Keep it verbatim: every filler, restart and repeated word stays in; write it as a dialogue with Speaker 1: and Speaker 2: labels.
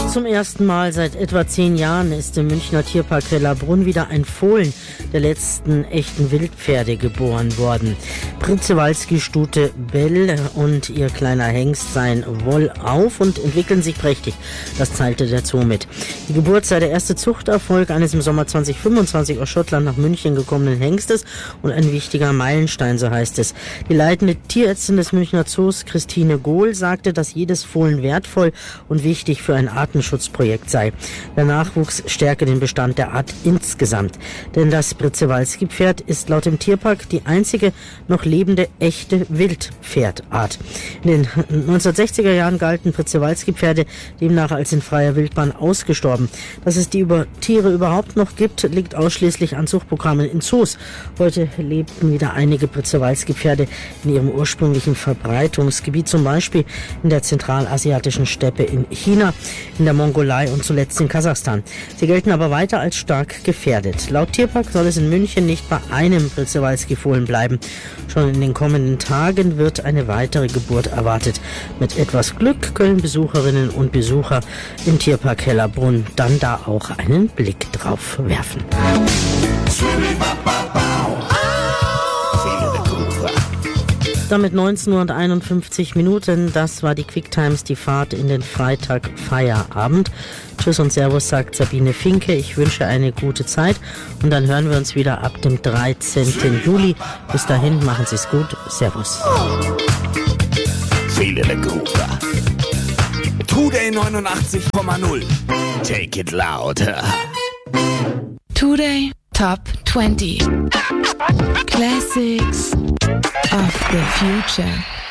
Speaker 1: Zum ersten Mal seit etwa zehn Jahren ist im Münchner Tierpark Hellerbrunn wieder ein Fohlen der letzten echten Wildpferde geboren worden. Przewalski-Stute Bell und ihr kleiner Hengst seien wohlauf und entwickeln sich prächtig. Das teilte der Zoo mit. Die Geburt sei der erste Zuchterfolg eines im Sommer zwanzig fünfundzwanzig aus Schottland nach München gekommenen Hengstes und ein wichtiger Meilenstein, so heißt es. Die leitende Tierärztin des Münchner Zoos, Christine Gohl, sagte, dass jedes Fohlen wertvoll und wichtig für ein Artenschutzprojekt sei. Der Nachwuchs stärke den Bestand der Art insgesamt. Denn das Przewalski-Pferd ist laut dem Tierpark die einzige noch lebende echte Wildpferdart. In den neunzehnhundertsechziger Jahren galten Przewalski-Pferde demnach als in freier Wildbahn ausgestorben. Dass es die über Tiere überhaupt noch gibt, liegt ausschließlich an Zuchtprogrammen in Zoos. Heute lebten wieder einige Przewalski-Pferde in ihrem ursprünglichen Verbreitungsgebiet, zum Beispiel in der zentralasiatischen Steppe in China, in der Mongolei und zuletzt in Kasachstan. Sie gelten aber weiter als stark gefährdet. Laut Tierpark soll es in München nicht bei einem Przewalski-Fohlen bleiben. Schon in den kommenden Tagen wird eine weitere Geburt erwartet. Mit etwas Glück können Besucherinnen und Besucher im Tierpark Hellerbrunn dann da auch einen Blick drauf werfen. Damit neunzehn Uhr einundfünfzig Minuten, das war die Quicktime, die Fahrt in den Freitag Feierabend. Tschüss und Servus, sagt Sabine Finke. Ich wünsche eine gute Zeit und dann hören wir uns wieder ab dem dreizehnten Juli. Bis dahin, machen Sie es gut. Servus.
Speaker 2: Feeling the groove. Today neunundachtzig Komma null. Take it louder.
Speaker 3: Today Top twenty. Classics of the future.